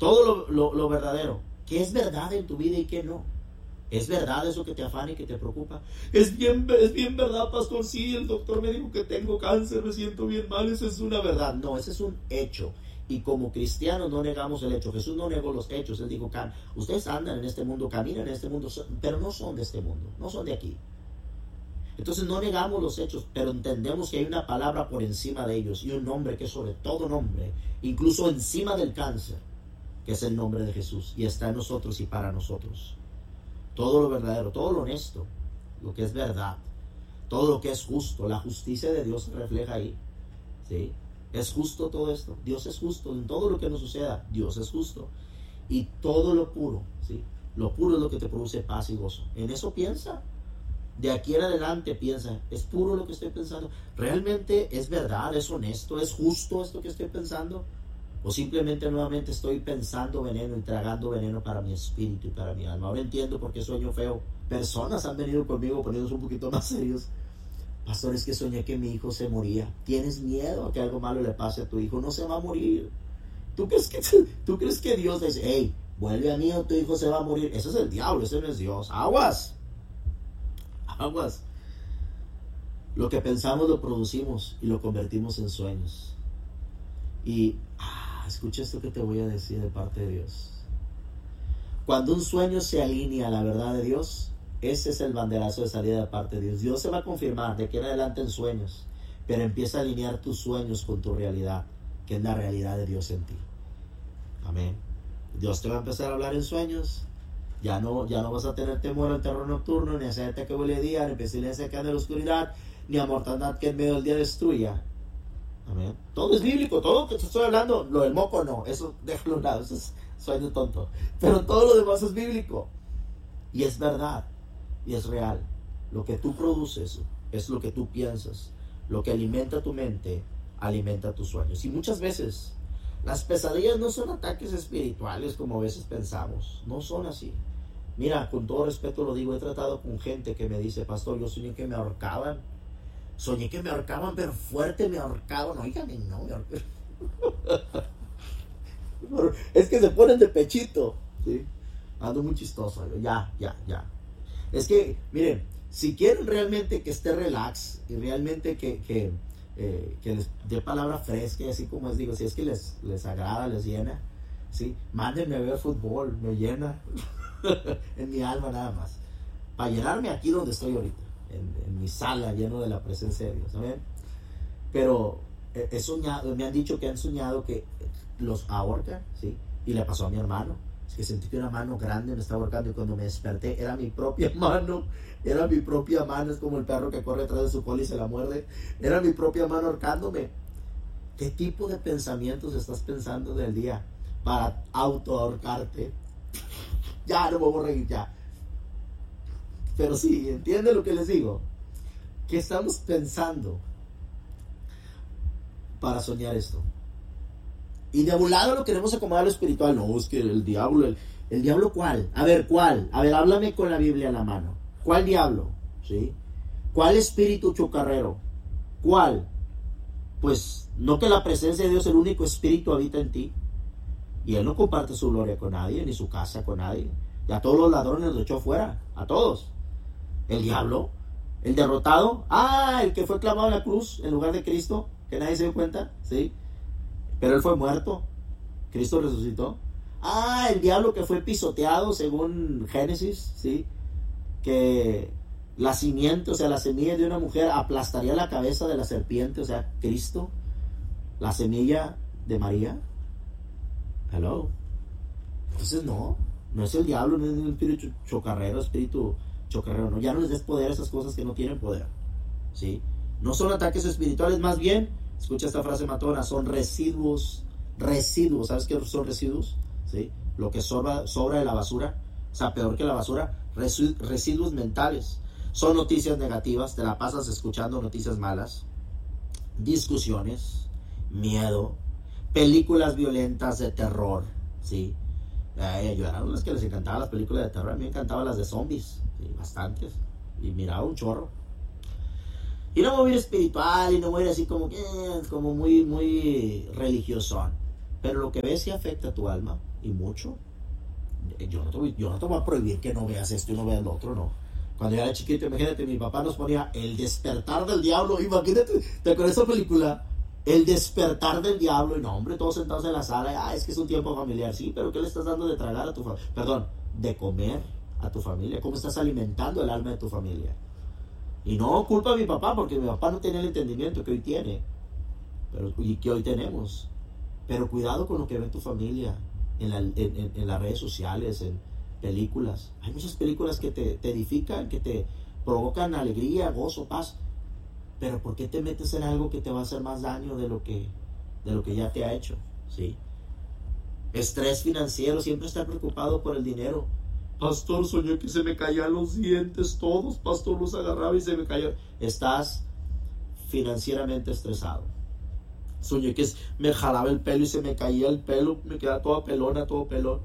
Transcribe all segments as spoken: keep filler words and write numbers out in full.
todo lo, lo, lo verdadero. ¿Qué es verdad en tu vida y qué no? ¿Es verdad eso que te afana y que te preocupa? Es bien, es bien verdad, pastor, sí, el doctor me dijo que tengo cáncer, me siento bien mal, eso es una verdad. No, ese es un hecho. Y como cristianos no negamos el hecho. Jesús no negó los hechos. Él dijo, ustedes andan en este mundo, caminan en este mundo, pero no son de este mundo, no son de aquí. Entonces no negamos los hechos, pero entendemos que hay una palabra por encima de ellos y un nombre que es sobre todo nombre, incluso encima del cáncer, que es el nombre de Jesús, y está en nosotros y para nosotros. Todo lo verdadero, todo lo honesto, lo que es verdad, todo lo que es justo, la justicia de Dios se refleja ahí, ¿sí? Es justo todo esto, Dios es justo en todo lo que nos suceda, Dios es justo. Y todo lo puro, ¿sí? Lo puro es lo que te produce paz y gozo. En eso piensa. De aquí en adelante piensa, ¿es puro lo que estoy pensando? ¿Realmente es verdad, es honesto, es justo esto que estoy pensando? ¿O simplemente nuevamente estoy pensando veneno y tragando veneno para mi espíritu y para mi alma? Ahora entiendo por qué sueño feo. Personas han venido conmigo poniéndose un poquito más serios. Pastor, es que soñé que mi hijo se moría. ¿Tienes miedo a que algo malo le pase a tu hijo? No se va a morir. ¿Tú crees que, tú crees que Dios dice, hey, vuelve a mí o tu hijo se va a morir? Eso es el diablo, eso no es Dios. Aguas. Aguas. Lo que pensamos lo producimos y lo convertimos en sueños. Y ah, escucha esto que te voy a decir de parte de Dios. Cuando un sueño se alinea a la verdad de Dios, ese es el banderazo de salida de parte de Dios. Dios se va a confirmar de aquí en adelante en sueños, pero empieza a alinear tus sueños con tu realidad, que es la realidad de Dios en ti. Amén. Dios te va a empezar a hablar en sueños. Ya no, ya no vas a tener temor al terror nocturno, ni a saeta que huele día, ni pestilencia que anda en la oscuridad, ni a mortandad que en medio del día destruya. Amén. Todo es bíblico, todo lo que te estoy hablando, lo del moco no, eso déjalo a un lado, eso es sueño tonto. Pero todo lo demás es bíblico. Y es verdad, y es real. Lo que tú produces es lo que tú piensas. Lo que alimenta tu mente, alimenta tus sueños. Y muchas veces, las pesadillas no son ataques espirituales como a veces pensamos. No son así. Mira, con todo respeto lo digo, he tratado con gente que me dice, pastor, yo soñé que me ahorcaban. Soñé que me ahorcaban, pero fuerte me ahorcaban. Oígame, no me ahorcaban. Es que se ponen de pechito, ¿sí? Ando muy chistoso. Ya, ya, ya. Es que, miren, si quieren realmente que esté relax y realmente que, que, eh, que les dé palabra fresca, así como les digo, si es que les, les agrada, les llena, ¿sí? Mándenme a ver fútbol, me llena en mi alma nada más. Para llenarme aquí donde estoy ahorita, en, en mi sala lleno de la presencia de Dios, ¿saben? Pero he, he soñado, me han dicho que han soñado que los ahorcan, ¿sí? Y le pasó a mi hermano. Es que sentí que una mano grande me estaba ahorcando y cuando me desperté era mi propia mano, era mi propia mano, es como el perro que corre detrás de su cola y se la muerde, era mi propia mano ahorcándome. ¿Qué tipo de pensamientos estás pensando del día para auto ahorcarte? Ya, no me voy a reír ya. Pero sí, ¿entiende lo que les digo? ¿Qué estamos pensando para soñar esto? Y de un lado lo queremos acomodar a lo espiritual. No, es que el diablo, el, el diablo ¿cuál? A ver, ¿cuál? A ver, háblame con la Biblia en la mano. ¿Cuál diablo? ¿Sí? ¿Cuál espíritu chocarrero? ¿Cuál? Pues no que la presencia de Dios, el único espíritu, habita en ti. Y Él no comparte su gloria con nadie, ni su casa con nadie. Y a todos los ladrones los echó fuera, a todos. El diablo, el derrotado, ah, el que fue clavado en la cruz en lugar de Cristo, que nadie se dio cuenta, ¿sí? Pero Él fue muerto, Cristo resucitó. Ah, el diablo que fue pisoteado según Génesis, ¿sí? Que la simiente, o sea, la semilla de una mujer aplastaría la cabeza de la serpiente, o sea, Cristo, la semilla de María. Hello. Entonces no, no es el diablo, no es el espíritu chocarrero, espíritu chocarrero, no, ya no les des poder a esas cosas que no tienen poder, ¿sí? No son ataques espirituales, más bien, escucha esta frase matona, son residuos, residuos, ¿sabes qué son residuos? ¿Sí? Lo que sobra, sobra de la basura, o sea, peor que la basura, residu- residuos mentales, son noticias negativas, te la pasas escuchando noticias malas, discusiones, miedo, películas violentas de terror, ¿sí? Eh, yo era uno de los que les encantaban las películas de terror, a mí me encantaban las de zombies, ¿sí? Bastantes, y miraba un chorro. Y no me voy a ir espiritual, y no me voy a ir así como, eh, como muy, muy religiosón. pero lo que ves sí afecta a tu alma, y mucho. Yo no, te voy, yo no te voy a prohibir que no veas esto y no veas lo otro, no. Cuando yo era chiquito, imagínate, mi papá nos ponía El despertar del diablo. Imagínate, ¿te acuerdas de esa película? El despertar del diablo. Y no, hombre, todos sentados en la sala. Y, ah, es que es un tiempo familiar. Sí, pero ¿qué le estás dando de tragar a tu familia? Perdón, de comer a tu familia. ¿Cómo estás alimentando el alma de tu familia? Y no culpa a mi papá, porque mi papá no tenía el entendimiento que hoy tiene, pero, y que hoy tenemos. Pero cuidado con lo que ve tu familia en, la, en, en, en las redes sociales, en películas. Hay muchas películas que te, te edifican, que te provocan alegría, gozo, paz. Pero ¿por qué te metes en algo que te va a hacer más daño de lo que, de lo que ya te ha hecho? ¿Sí? Estrés financiero, siempre estar preocupado por el dinero. Pastor, soñé que se me caían los dientes todos. Pastor, los agarraba y se me caían. Estás financieramente estresado. Soñé que me jalaba el pelo y se me caía el pelo. Me quedaba toda pelona, todo pelón.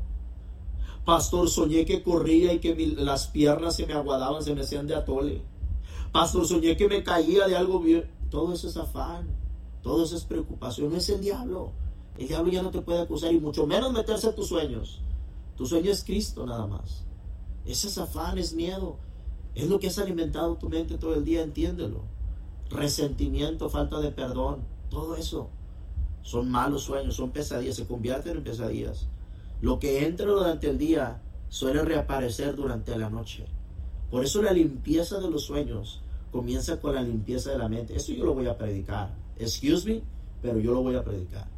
Pastor, soñé que corría y que mi, las piernas se me aguadaban, se me hacían de atole. Pastor, soñé que me caía de algo bien. Todo eso es afán. Todo eso es preocupación. No es el diablo. El diablo ya no te puede acusar y mucho menos meterse a tus sueños. Tu sueño es Cristo nada más. Ese es afán, es miedo. Es lo que has alimentado tu mente todo el día, entiéndelo. Resentimiento, falta de perdón, todo eso. Son malos sueños, son pesadillas, se convierten en pesadillas. Lo que entra durante el día suele reaparecer durante la noche. Por eso la limpieza de los sueños comienza con la limpieza de la mente. Eso yo lo voy a predicar. Excuse me, pero yo lo voy a predicar.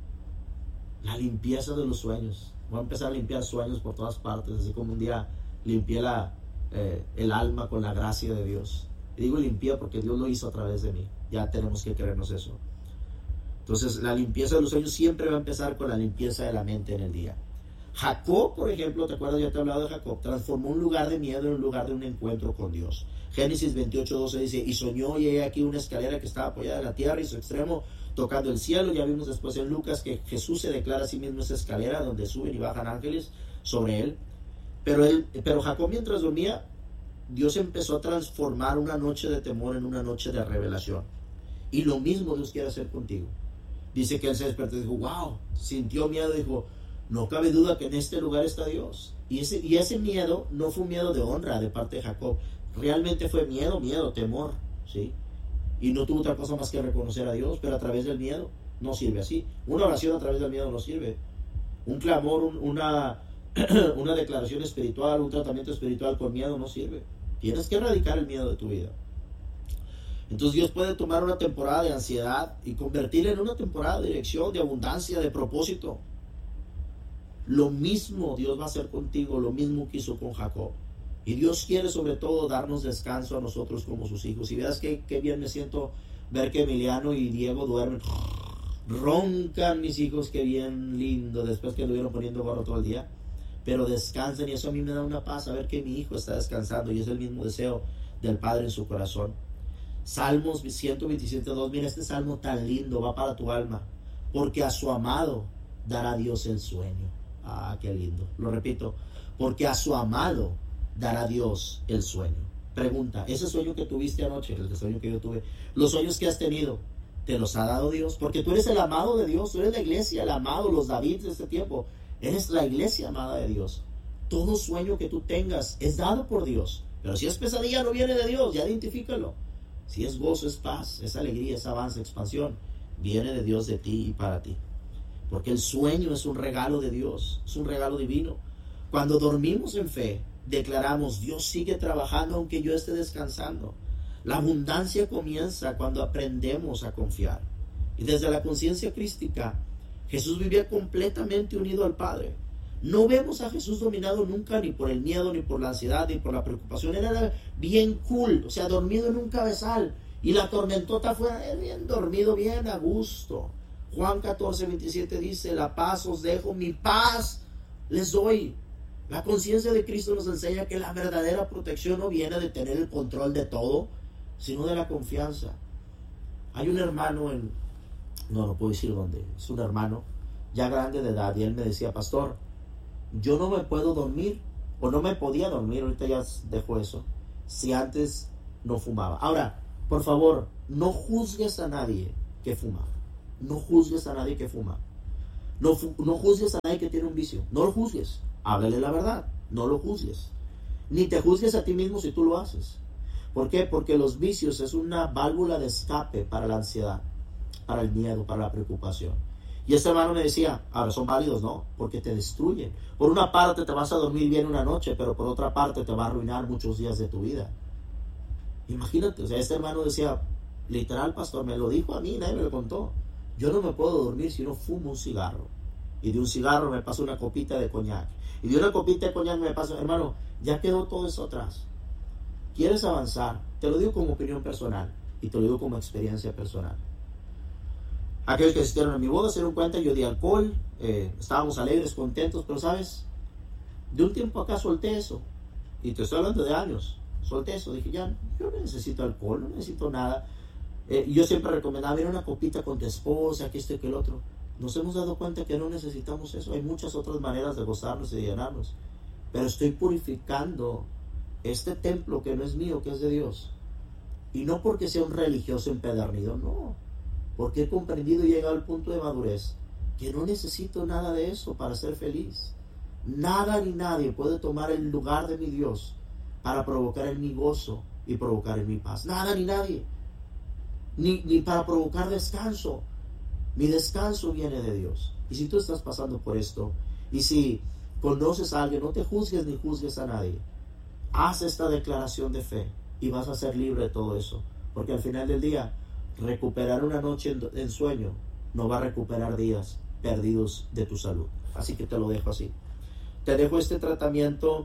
La limpieza de los sueños. Voy a empezar a limpiar sueños por todas partes, así como un día limpié la, eh, el alma con la gracia de Dios. Y digo limpié porque Dios lo hizo a través de mí. Ya tenemos que creernos eso. Entonces, la limpieza de los sueños siempre va a empezar con la limpieza de la mente en el día. Jacob, por ejemplo, ¿te acuerdas? Ya te he hablado de Jacob. Transformó un lugar de miedo en un lugar de un encuentro con Dios. Génesis veintiocho doce dice, y soñó y he aquí una escalera que estaba apoyada en la tierra y su extremo tocando el cielo. Ya vimos después en Lucas que Jesús se declara a sí mismo esa escalera donde suben y bajan ángeles sobre él. Pero, él, pero Jacob mientras dormía, Dios empezó a transformar una noche de temor en una noche de revelación. Y lo mismo Dios quiere hacer contigo. Dice que él se despertó y dijo, wow, sintió miedo, dijo, no cabe duda que en este lugar está Dios. Y ese, y ese miedo no fue un miedo de honra de parte de Jacob. Realmente fue miedo, miedo, temor, ¿sí? Y no tuvo otra cosa más que reconocer a Dios, pero a través del miedo no sirve así. Una oración a través del miedo no sirve. Un clamor, un, una, una declaración espiritual, un tratamiento espiritual con miedo no sirve. Tienes que erradicar el miedo de tu vida. Entonces Dios puede tomar una temporada de ansiedad y convertirla en una temporada de dirección, de abundancia, de propósito. Lo mismo Dios va a hacer contigo, lo mismo que hizo con Jacob. Y Dios quiere sobre todo darnos descanso a nosotros como sus hijos. Y verás que, que bien me siento ver que Emiliano y Diego duermen. Roncan mis hijos, qué bien lindo, después que estuvieron poniendo gorro todo el día. Pero descansan y eso a mí me da una paz, saber que mi hijo está descansando y es el mismo deseo del Padre en su corazón. Salmos ciento veintisiete dos, mira este salmo tan lindo, va para tu alma. Porque a su amado dará Dios el sueño. Ah, qué lindo. Lo repito, porque a su amado dará Dios el sueño. Pregunta, ese sueño que tuviste anoche, el sueño que yo tuve, los sueños que has tenido, ¿te los ha dado Dios? Porque tú eres el amado de Dios, tú eres la iglesia, el amado, los David de este tiempo. Eres la iglesia amada de Dios. Todo sueño que tú tengas es dado por Dios. Pero si es pesadilla, no viene de Dios, ya identifícalo. Si es gozo, es paz, es alegría, es avance, expansión, viene de Dios, de ti y para ti. Porque el sueño es un regalo de Dios, es un regalo divino. Cuando dormimos en fe, declaramos, Dios sigue trabajando aunque yo esté descansando. La abundancia comienza cuando aprendemos a confiar. Y desde la conciencia crística, Jesús vivía completamente unido al Padre. No vemos a Jesús dominado nunca ni por el miedo, ni por la ansiedad, ni por la preocupación. Él era bien cool, o sea, dormido en un cabezal. Y la tormentota fuera, él bien dormido, bien a gusto. Juan catorce veintisiete dice, la paz os dejo, mi paz les doy. La conciencia de Cristo nos enseña que la verdadera protección no viene de tener el control de todo, sino de la confianza. Hay un hermano en, no, no puedo decir dónde, es un hermano ya grande de edad, y él me decía, pastor, yo no me puedo dormir, o no me podía dormir, ahorita ya dejo eso, si antes no fumaba. Ahora, por favor, no juzgues a nadie que fuma. No juzgues a nadie que fuma. No, no juzgues a nadie que tiene un vicio. No lo juzgues. Háblale la verdad. No lo juzgues. Ni te juzgues a ti mismo si tú lo haces. ¿Por qué? Porque los vicios es una válvula de escape para la ansiedad, para el miedo, para la preocupación. Y este hermano me decía, ahora son válidos, ¿no? Porque te destruyen. Por una parte te vas a dormir bien una noche, pero por otra parte te va a arruinar muchos días de tu vida. Imagínate, o sea, este hermano decía, literal, pastor, me lo dijo a mí, nadie me lo contó. Yo no me puedo dormir si no fumo un cigarro. Y de un cigarro me paso una copita de coñac. Y de una copita de coñac me paso, hermano, ya quedó todo eso atrás. ¿Quieres avanzar? Te lo digo como opinión personal y te lo digo como experiencia personal. Aquellos que asistieron a mi boda se dieron cuenta, yo di alcohol, eh, estábamos alegres, contentos, pero ¿sabes? De un tiempo acá solté eso. Y te estoy hablando de años. Solté eso, dije, ya, yo no necesito alcohol, no necesito nada. Eh, yo siempre recomendaba, ver una copita con tu esposa, que esto y que el otro. Nos hemos dado cuenta que no necesitamos eso. Hay muchas otras maneras de gozarnos y de llenarnos. Pero estoy purificando este templo que no es mío, que es de Dios. Y no porque sea un religioso empedernido, no. Porque he comprendido y llegado al punto de madurez que no necesito nada de eso para ser feliz. Nada ni nadie puede tomar el lugar de mi Dios para provocar en mi gozo y provocar en mi paz. Nada ni nadie. Ni, ni para provocar descanso. Mi descanso viene de Dios. Y si tú estás pasando por esto, y si conoces a alguien, no te juzgues ni juzgues a nadie. Haz esta declaración de fe y vas a ser libre de todo eso. Porque al final del día, recuperar una noche en, en sueño no va a recuperar días perdidos de tu salud. Así que te lo dejo así. Te dejo este tratamiento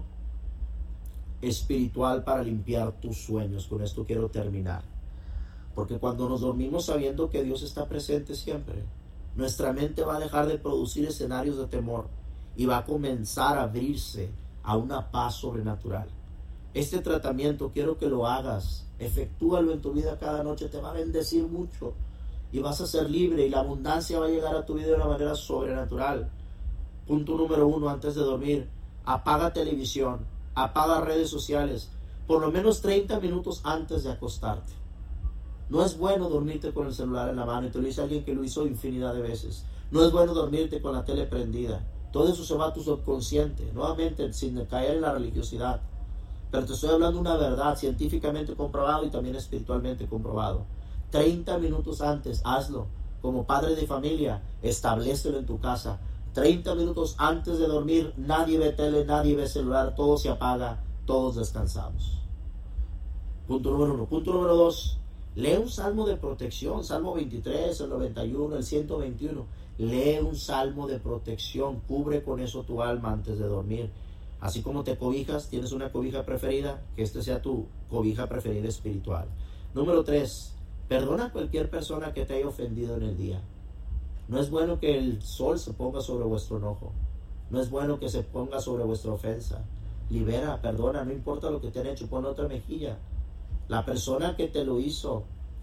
espiritual para limpiar tus sueños. Con esto quiero terminar. Porque cuando nos dormimos sabiendo que Dios está presente siempre, nuestra mente va a dejar de producir escenarios de temor y va a comenzar a abrirse a una paz sobrenatural. Este tratamiento quiero que lo hagas, efectúalo en tu vida cada noche, te va a bendecir mucho y vas a ser libre y la abundancia va a llegar a tu vida de una manera sobrenatural. Punto número uno, antes de dormir, apaga televisión, apaga redes sociales, por lo menos treinta minutos antes de acostarte. No es bueno dormirte con el celular en la mano, y te lo dice alguien que lo hizo infinidad de veces. No es bueno dormirte con la tele prendida. Todo eso se va a tu subconsciente, nuevamente sin caer en la religiosidad. Pero te estoy hablando una verdad científicamente comprobado y también espiritualmente comprobado. treinta minutos antes, hazlo. Como padre de familia, establécelo en tu casa. treinta minutos antes de dormir, nadie ve tele, nadie ve celular, todo se apaga, todos descansamos. Punto número uno. Punto número dos. Lee un salmo de protección, Salmo veintitrés, el noventa y uno, el ciento veintiuno. Lee un salmo de protección, cubre con eso tu alma antes de dormir. Así como te cobijas, tienes una cobija preferida, que este sea tu cobija preferida espiritual. Número tres, perdona a cualquier persona que te haya ofendido en el día. No es bueno que el sol se ponga sobre vuestro enojo. No es bueno que se ponga sobre vuestra ofensa. Libera, perdona, no importa lo que te han hecho, pon otra mejilla. La persona que te lo hizo,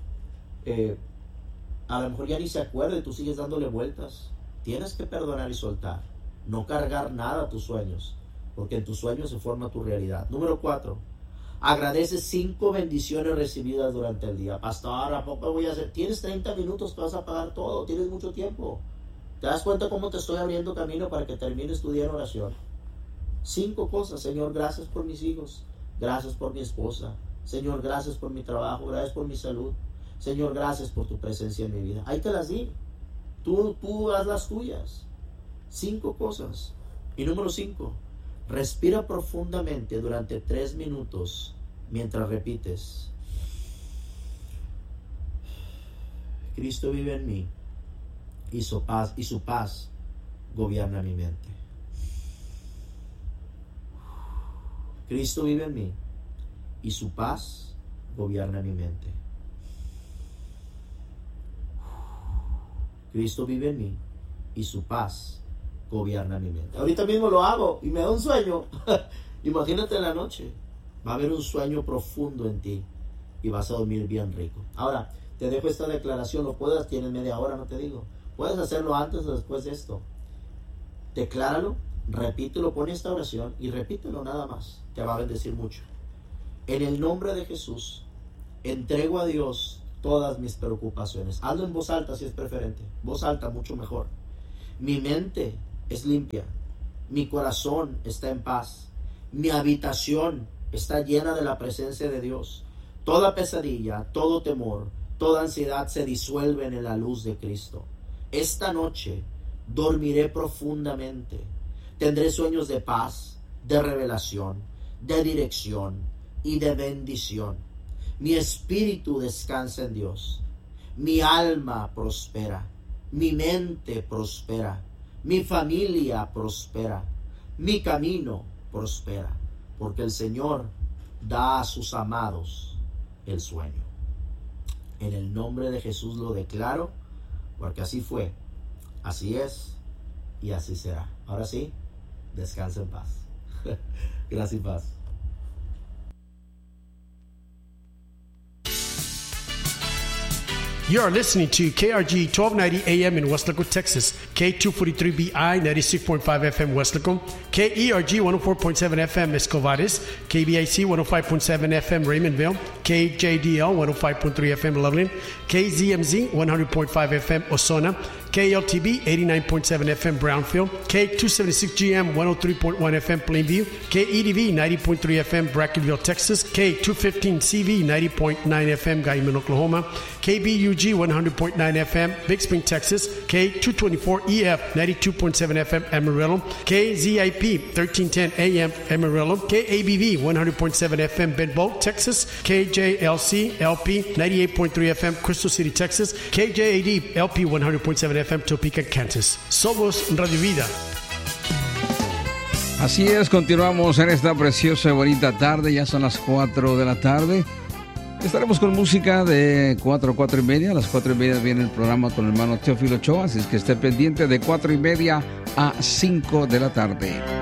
eh, a lo mejor ya ni se acuerda y tú sigues dándole vueltas. Tienes que perdonar y soltar. No cargar nada a tus sueños, porque en tus sueños se forma tu realidad. Número cuatro, agradece cinco bendiciones recibidas durante el día. Pastor, ¿a poco voy a hacer? Tienes treinta minutos que vas a pagar todo, tienes mucho tiempo. ¿Te das cuenta cómo te estoy abriendo camino para que termines tu día en oración? Cinco cosas. Señor, gracias por mis hijos, gracias por mi esposa. Señor, gracias por mi trabajo, gracias por mi salud. Señor, gracias por tu presencia en mi vida. Ahí te las di. Tú, tú haz las tuyas. Cinco cosas. Y número cinco, respira profundamente durante tres minutos mientras repites: Cristo vive en mí y su paz, y su paz gobierna mi mente. Cristo vive en mí y su paz gobierna mi mente. Cristo vive en mí y su paz gobierna mi mente. Ahorita mismo lo hago y me da un sueño. Imagínate en la noche. Va a haber un sueño profundo en ti y vas a dormir bien rico. Ahora, te dejo esta declaración. Lo puedes, tienes media hora, no te digo. Puedes hacerlo antes o después de esto. Decláralo, repítelo, pon esta oración y repítelo nada más. Te va a bendecir mucho. En el nombre de Jesús, entrego a Dios todas mis preocupaciones. Hazlo en voz alta si es preferente. Voz alta, mucho mejor. Mi mente es limpia. Mi corazón está en paz. Mi habitación está llena de la presencia de Dios. Toda pesadilla, todo temor, toda ansiedad se disuelven en la luz de Cristo. Esta noche dormiré profundamente. Tendré sueños de paz, de revelación, de dirección y de bendición. Mi espíritu descansa en Dios. Mi alma prospera. Mi mente prospera. Mi familia prospera. Mi camino prospera. Porque el Señor da a sus amados el sueño. En el nombre de Jesús lo declaro, porque así fue, así es y así será. Ahora sí, descansa en paz. Gracias y paz. You are listening to K R G twelve ninety A M in Weslaco, Texas, K two forty-three B I ninety-six point five F M Weslaco, K E R G one oh four point seven F M Escovares, K B I C one oh five point seven F M Raymondville, K J D L one oh five point three F M Loveland, K Z M Z one hundred point five F M Osona, K L T B eighty-nine point seven F M Brownfield, K two seventy-six G M one oh three point one F M Plainview, K E D V ninety point three F M Brackenville, Texas, K two fifteen C V ninety point nine F M Guyman, Oklahoma, K B U G one hundred point nine F M Big Spring, Texas, K two twenty-four E F ninety-two point seven F M Amarillo, K Z I P thirteen ten A M Amarillo, K A B V one hundred point seven F M Benbow, Texas, K J L C L P ninety-eight point three F M Crystal City, Texas, K J A D L P one hundred point seven F M Topeka, Kansas. Somos Radio Vida. Así es, continuamos en esta preciosa y bonita tarde. Ya son las cuatro de la tarde. Estaremos con música de cuatro a cuatro y media. A las cuatro y media viene el programa con el hermano Teófilo Ochoa, así es que esté pendiente de cuatro y media a cinco de la tarde.